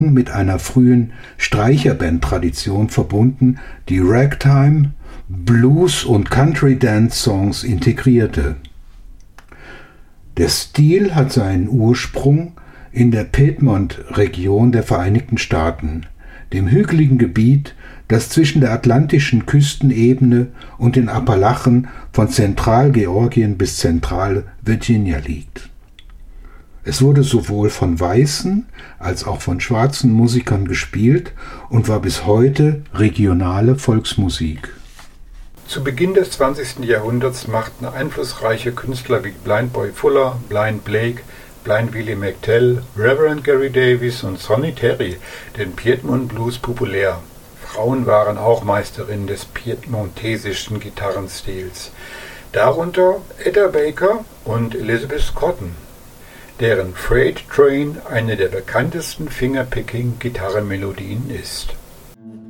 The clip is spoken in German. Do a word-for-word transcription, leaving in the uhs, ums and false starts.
mit einer frühen Streicherband-Tradition verbunden, die Ragtime, Blues und Country-Dance-Songs integrierte. Der Stil hat seinen Ursprung in der Piedmont-Region der Vereinigten Staaten, dem hügeligen Gebiet, das zwischen der atlantischen Küstenebene und den Appalachen von Zentralgeorgien bis Zentral-Virginia liegt. Es wurde sowohl von weißen als auch von schwarzen Musikern gespielt und war bis heute regionale Volksmusik. Zu Beginn des zwanzigsten Jahrhunderts machten einflussreiche Künstler wie Blind Boy Fuller, Blind Blake, Blind Willie McTell, Reverend Gary Davis und Sonny Terry den Piedmont Blues populär. Frauen waren auch Meisterinnen des piedmontesischen Gitarrenstils, darunter Etta Baker und Elizabeth Cotten, deren Freight Train eine der bekanntesten Fingerpicking-Gitarrenmelodien ist.